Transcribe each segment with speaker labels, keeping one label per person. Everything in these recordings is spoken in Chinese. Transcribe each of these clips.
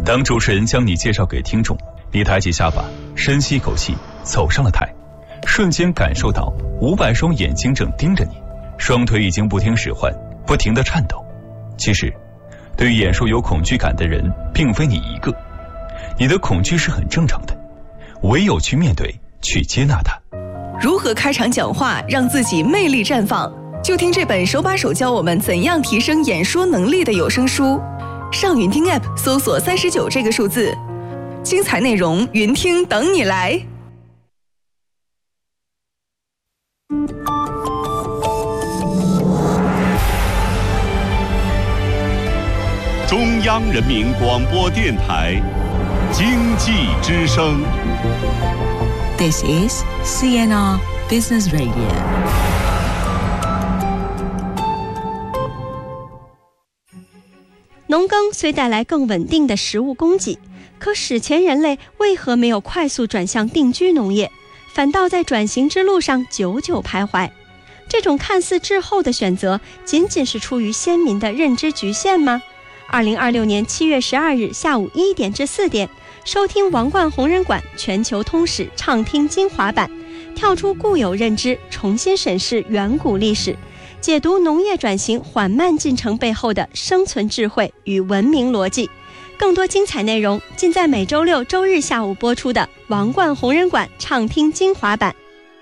Speaker 1: 当主持人将你介绍给听众，你抬起下巴，深吸一口气，走上了台，瞬间感受到500双眼睛正盯着你，双腿已经不听使唤，不停地颤抖。其实对于演说有恐惧感的人并非你一个，你的恐惧是很正常的，唯有去面对，去接纳它。
Speaker 2: 如何开场讲话让自己魅力绽放，就听这本手把手教我们怎样提升演说能力的有声书。上云听 App 搜索39这个数字，精彩内容云听等你来。
Speaker 3: 中央人民广播电台经济之声。
Speaker 4: This is CNR Business Radio。
Speaker 5: 农耕虽带来更稳定的食物供给，可史前人类为何没有快速转向定居农业，反倒在转型之路上久久徘徊？这种看似滞后的选择，仅仅是出于先民的认知局限吗？2026年7月12日下午1点至4点，收听王冠弘仁馆全球通史畅听精华版，跳出固有认知，重新审视远古历史，解读农业转型缓慢进程背后的生存智慧与文明逻辑。更多精彩内容尽在每周六、周日下午播出的王冠弘仁馆畅听精华版。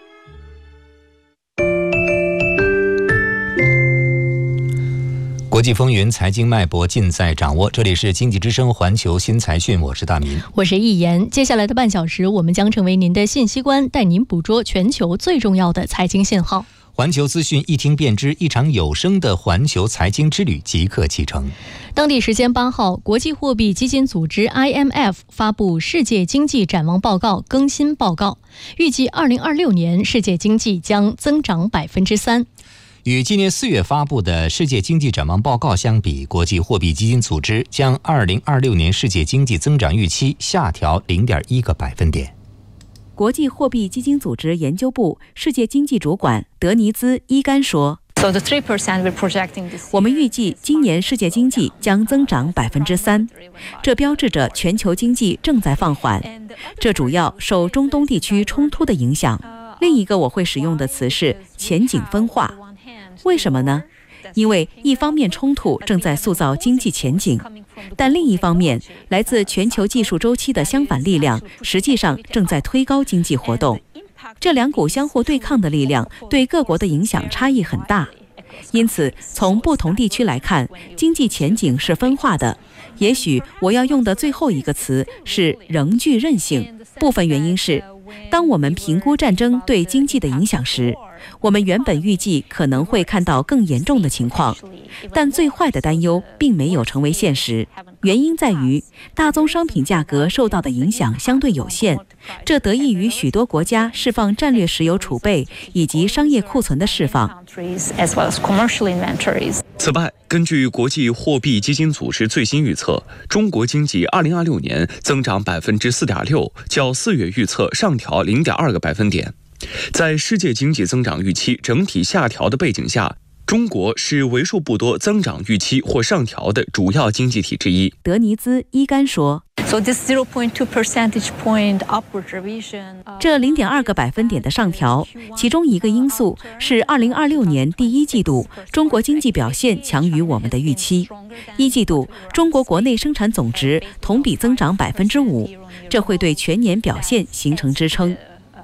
Speaker 6: 国际风云，财经脉搏尽在掌握。这里是经济之声环球新财讯，我是大民，
Speaker 7: 我是易言。接下来的半小时，我们将成为您的信息官，带您捕捉全球最重要的财经信号。
Speaker 6: 环球资讯一听便知，一场有声的环球财经之旅即刻启程。
Speaker 7: 当地时间8号，国际货币基金组织 IMF 发布世界经济展望报告更新报告，预计2026年世界经济将增长3%。
Speaker 6: 与今年4月发布的世界经济展望报告相比，国际货币基金组织将2026年世界经济增长预期下调0.1个百分点。
Speaker 8: 国际货币基金组织研究部世界经济主管德尼兹·伊甘说，我们预计今年世界经济将增长3%，这标志着全球经济正在放缓，这主要受中东地区冲突的影响。另一个我会使用的词是前景分化。为什么呢？因为一方面冲突正在塑造经济前景，但另一方面，来自全球技术周期的相反力量实际上正在推高经济活动。这两股相互对抗的力量对各国的影响差异很大，因此从不同地区来看，经济前景是分化的。也许我要用的最后一个词是仍具韧性。部分原因是，当我们评估战争对经济的影响时，我们原本预计可能会看到更严重的情况，但最坏的担忧并没有成为现实。原因在于大宗商品价格受到的影响相对有限，这得益于许多国家释放战略石油储备以及商业库存的释放。
Speaker 9: 此外，根据国际货币基金组织最新预测，中国经济2026年增长4.6%，较4月预测上调0.2个百分点。在世界经济增长预期整体下调的背景下，中国是为数不多增长预期或上调的主要经济体之一。
Speaker 8: 德尼兹·伊甘说，这0.2个百分点的上调，其中一个因素是2026年第一季度中国经济表现强于我们的预期。一季度中国国内生产总值同比增长5%，这会对全年表现形成支撑。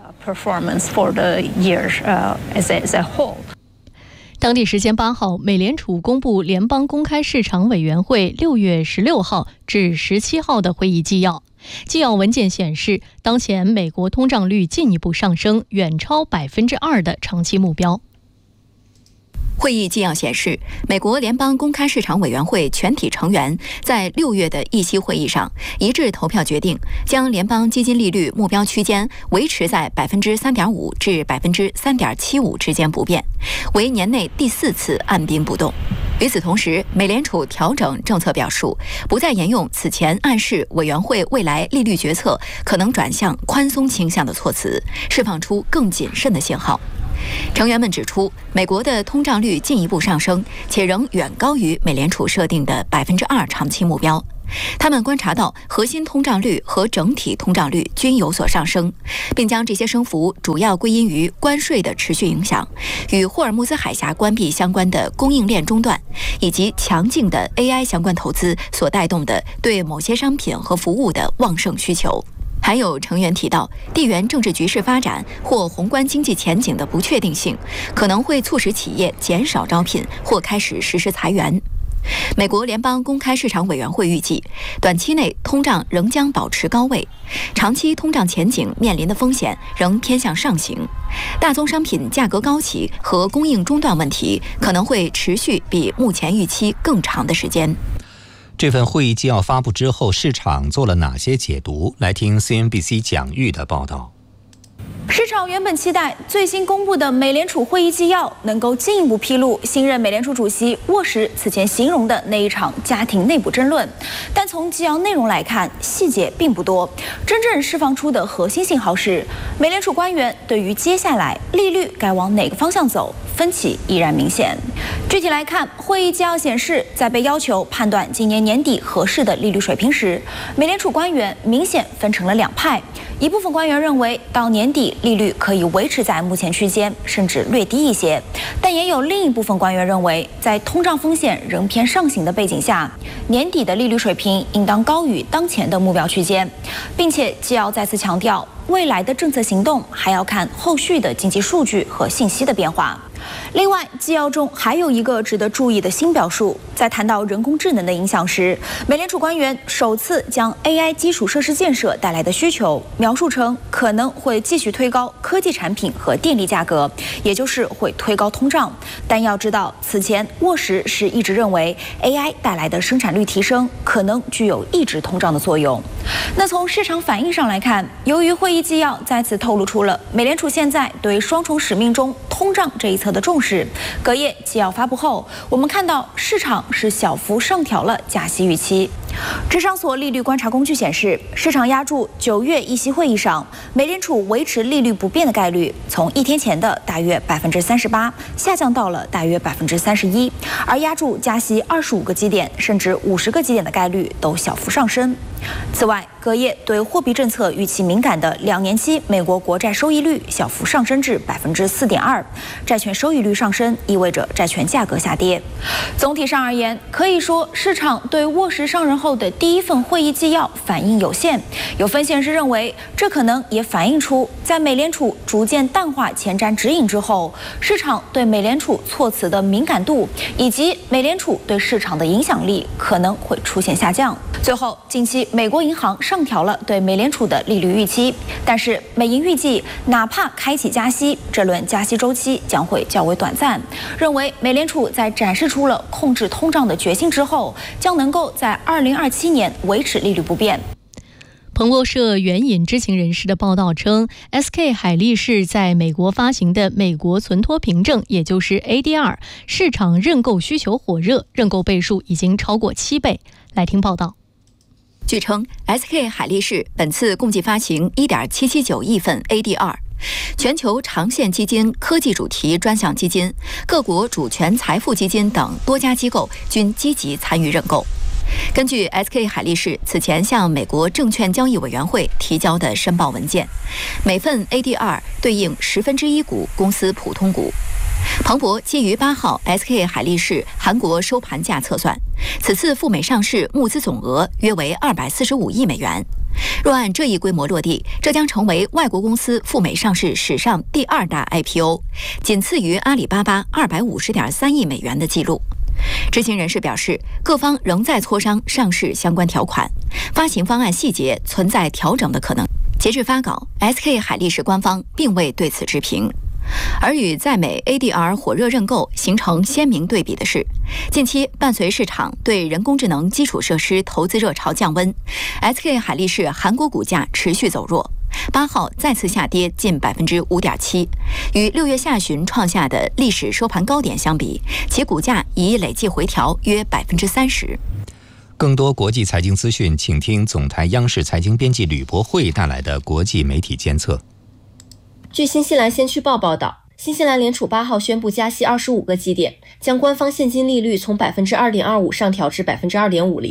Speaker 7: 当地时间8号，美联储公布联邦公开市场委员会6月16号至17号的会议纪要。纪要文件显示，当前美国通胀率进一步上升，远超2%的长期目标。
Speaker 10: 会议纪要显示，美国联邦公开市场委员会全体成员在6月的议息会议上一致投票决定，将联邦基金利率目标区间维持在3.5%至3.75%之间不变，为年内第4次按兵不动。与此同时，美联储调整政策表述，不再沿用此前暗示委员会未来利率决策可能转向宽松倾向的措辞，释放出更谨慎的信号。成员们指出，美国的通胀率进一步上升，且仍远高于美联储设定的2%长期目标。 他们观察到核心通胀率和整体通胀率均有所上升，并将这些升幅主要归因于关税的持续影响、与霍尔木兹海峡关闭相关的供应链中断，以及强劲的 AI 相关投资所带动的对某些商品和服务的旺盛需求。还有成员提到，地缘政治局势发展或宏观经济前景的不确定性，可能会促使企业减少招聘或开始实施裁员。美国联邦公开市场委员会预计，短期内通胀仍将保持高位，长期通胀前景面临的风险仍偏向上行。大宗商品价格高企和供应中断问题可能会持续比目前预期更长的时间。
Speaker 6: 这份会议纪要发布之后，市场做了哪些解读？来听 CNBC 蒋玉的报道。
Speaker 11: 市场原本期待最新公布的美联储会议纪要能够进一步披露新任美联储主席沃什此前形容的那一场家庭内部争论，但从纪要内容来看，细节并不多。真正释放出的核心信号是，美联储官员对于接下来利率该往哪个方向走，分歧依然明显。具体来看，会议纪要显示，在被要求判断今年年底合适的利率水平时，美联储官员明显分成了两派。一部分官员认为，到年底利率可以维持在目前区间，甚至略低一些，但也有另一部分官员认为，在通胀风险仍偏上行的背景下，年底的利率水平应当高于当前的目标区间，并且纪要再次强调，未来的政策行动还要看后续的经济数据和信息的变化。另外，纪要中还有一个值得注意的新表述，在谈到人工智能的影响时，美联储官员首次将 AI 基础设施建设带来的需求描述成可能会继续推高科技产品和电力价格，也就是会推高通胀。但要知道，此前沃什是一直认为 AI 带来的生产率提升可能具有抑制通胀的作用。那从市场反应上来看，由于会议纪要再次透露出了美联储现在对双重使命中通胀这一侧的重视，隔夜纪要发布后，我们看到市场是小幅上调了加息预期。芝商所利率观察工具显示，市场押注9月议息会议上美联储维持利率不变的概率，从一天前的大约38%下降到了大约31%，而押注加息25个基点甚至50个基点的概率都小幅上升。此外，隔夜对货币政策预期敏感的2年期美国国债收益率小幅上升至4.2%，债券收益率上升意味着债券价格下跌。总体上而言，可以说市场对沃什上任后的第一份会议纪要反应有限。有分析人士认为，这可能也反映出在美联储逐渐淡化前瞻指引之后，市场对美联储措辞的敏感度以及美联储对市场的影响力可能会出现下降。最后，近期美国银行上调了对美联储的利率预期，但是美银预计，哪怕开启加息，这轮加息周期将会较为短暂，认为美联储在展示出了控制通胀的决心之后，将能够在2027年维持利率不变。
Speaker 7: 彭博社援引知情人士的报道称 ，SK 海力士在美国发行的美国存托凭证，也就是 ADR 市场认购需求火热，认购倍数已经超过7倍。来听报道。
Speaker 10: 据称 ，SK 海力士本次共计发行1.779亿份 ADR， 全球长线基金、科技主题专项基金、各国主权财富基金等多家机构均积极参与认购。根据 SK 海力士此前向美国证券交易委员会提交的申报文件，每份 ADR 对应1/10股公司普通股。彭博基于8号 SK 海力士韩国收盘价测算，此次赴美上市募资总额约为245亿美元。若按这一规模落地，这将成为外国公司赴美上市史上第2大 IPO， 仅次于阿里巴巴250.3亿美元的记录。知情人士表示，各方仍在磋商上市相关条款，发行方案细节存在调整的可能。截至发稿 ，SK 海力士官方并未对此置评。而与在美 ADR 火热认购形成鲜明对比的是，近期伴随市场对人工智能基础设施投资热潮降温， SK 海力士韩国股价持续走弱，8号再次下跌近5.7%，与6月下旬创下的历史收盘高点相比，其股价已累计回调约30%。
Speaker 6: 更多国际财经资讯，请听总台央视财经编辑吕博慧带来的国际媒体监测。
Speaker 12: 据新西兰先驱报报道，新西兰联储8号宣布加息25个基点，将官方现金利率从2.25%上调至2.50%。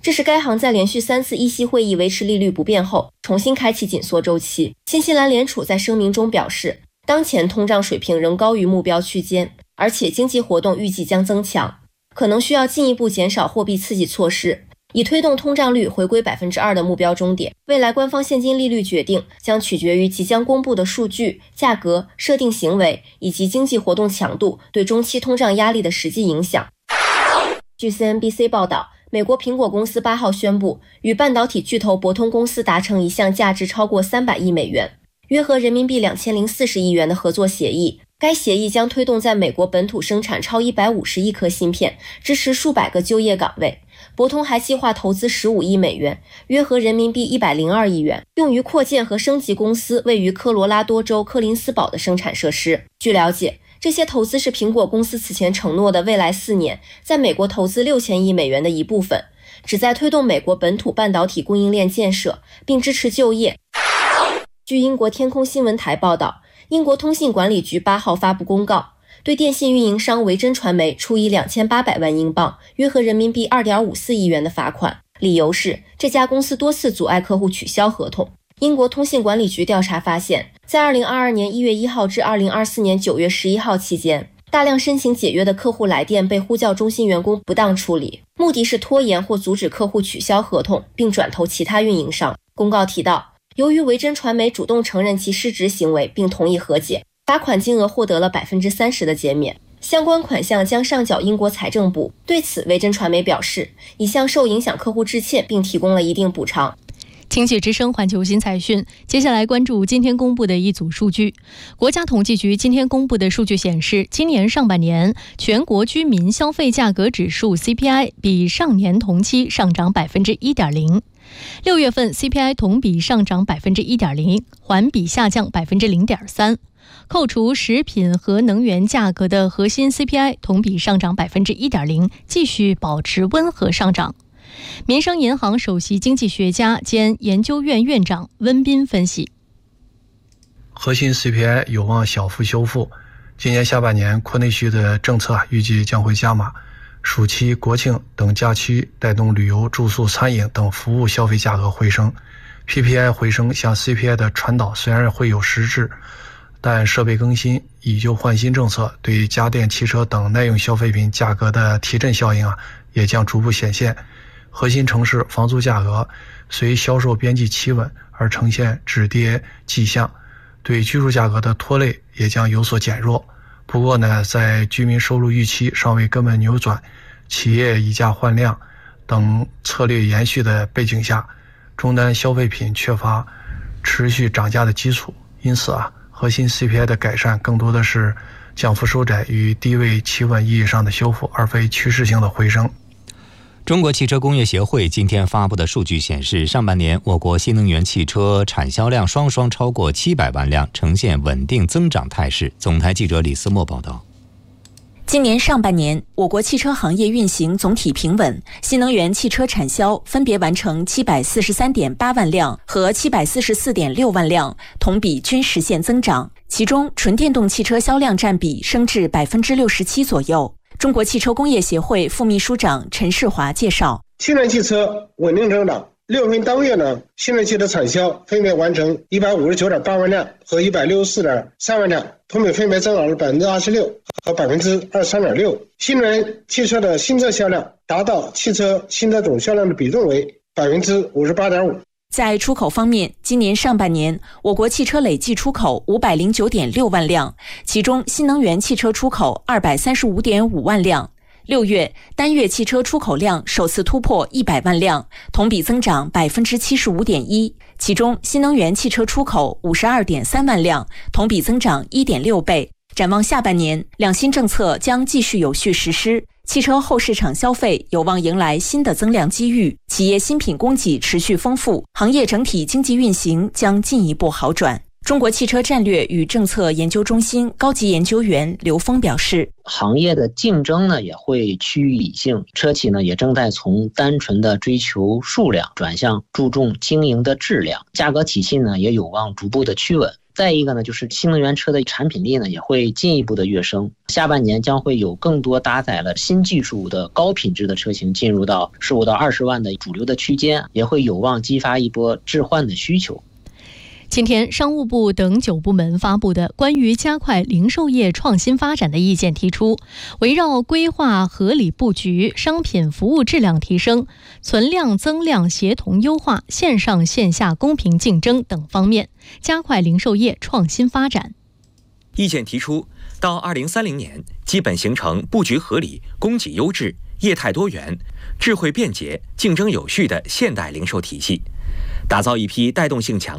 Speaker 12: 这是该行在连续3次议息会议维持利率不变后，重新开启紧缩周期。新西兰联储在声明中表示，当前通胀水平仍高于目标区间，而且经济活动预计将增强，可能需要进一步减少货币刺激措施，以推动通胀率回归 2% 的目标终点。未来官方现金利率决定将取决于即将公布的数据、价格、设定行为以及经济活动强度对中期通胀压力的实际影响。据 CNBC 报道，美国苹果公司8号宣布与半导体巨头博通公司达成一项价值超过300亿美元，约合人民币2040亿元的合作协议。该协议将推动在美国本土生产超150亿颗芯片，支持数百个就业岗位。博通还计划投资15亿美元，约合人民币102亿元，用于扩建和升级公司位于科罗拉多州柯林斯堡的生产设施。据了解，这些投资是苹果公司此前承诺的未来4年在美国投资6000亿美元的一部分，旨在推动美国本土半导体供应链建设，并支持就业。据英国天空新闻台报道，英国通信管理局8号发布公告，对电信运营商维珍传媒处以2800万英镑，约合人民币2.54亿元的罚款，理由是这家公司多次阻碍客户取消合同。英国通信管理局调查发现，在2022年1月1号至2024年9月11号期间，大量申请解约的客户来电被呼叫中心员工不当处理，目的是拖延或阻止客户取消合同，并转投其他运营商。公告提到，由于维珍传媒主动承认其失职行为并同意和解，罚款金额获得了 30% 的减免，相关款项将上缴英国财政部。对此，维珍传媒表示已向受影响客户致歉，并提供了一定补偿。
Speaker 7: 经济之声环球新财讯，接下来关注今天公布的一组数据。国家统计局今天公布的数据显示，今年上半年全国居民消费价格指数 CPI 比上年同期上涨 1.0%。6月份 CPI 同比上涨 1.0%， 环比下降 0.3%。扣除食品和能源价格的核心 CPI 同比上涨 1.0%， 继续保持温和上涨。民生银行首席经济学家兼研究院院长温彬分析，
Speaker 13: 核心 CPI 有望小幅修复，今年下半年扩内需的政策预计将会加码，暑期、国庆等假期带动旅游、住宿、餐饮等服务消费价格回升。PPI 回升向 CPI 的传导虽然会有实质，但设备更新、以旧换新政策对家电、汽车等耐用消费品价格的提振效应也将逐步显现。核心城市房租价格随销售边际企稳而呈现止跌迹象，对居住价格的拖累也将有所减弱。不过在居民收入预期尚未根本扭转、企业以价换量等策略延续的背景下，终端消费品缺乏持续涨价的基础，因此核心 CPI 的改善更多的是降幅收窄与低位企稳意义上的修复，而非趋势性的回升。
Speaker 6: 中国汽车工业协会今天发布的数据显示，上半年我国新能源汽车产销量双双超过700万辆，呈现稳定增长态势。总台记者李思墨报道。
Speaker 14: 今年上半年，我国汽车行业运行总体平稳，新能源汽车产销分别完成743.8万辆和744.6万辆，同比均实现增长。其中，纯电动汽车销量占比升至67%左右。中国汽车工业协会副秘书长陈世华介绍，
Speaker 15: 新能源汽车稳定增长，6月份当月新能源汽车产销分别完成159.8万辆和164.3万辆，同比分别增长了26%和23.6%。新能源汽车的新车销量达到汽车新车总销量的比重为58.5%。
Speaker 14: 在出口方面，今年上半年，我国汽车累计出口509.6万辆，其中新能源汽车出口235.5万辆。6月，单月汽车出口量首次突破100万辆，同比增长75.1%，其中新能源汽车出口52.3万辆，同比增长1.6倍。展望下半年，两新政策将继续有序实施，汽车后市场消费有望迎来新的增量机遇，企业新品供给持续丰富，行业整体经济运行将进一步好转。中国汽车战略与政策研究中心高级研究员刘峰表示，
Speaker 16: 行业的竞争也会趋于理性，车企也正在从单纯的追求数量转向注重经营的质量，价格体系也有望逐步的趋稳。 再一个呢，就是新能源车的产品力呢也会进一步的跃升。下半年将会有更多搭载了新技术的高品质的车型进入到15到20万的主流的区间，也会有望激发一波置换的需求。
Speaker 7: 今天，商务部等9部门发布的关于加快零售业创新发展的意见提出，围绕规划合理布局、商品服务质量提升、存量增量协同优化、线上线下公平竞争等方面，加快零售业创新发展。
Speaker 17: 意见提出，到2030年，基本形成布局合理、供给优质、业态多元、智慧便捷、竞争有序的现代零售体系，打造一批带动性强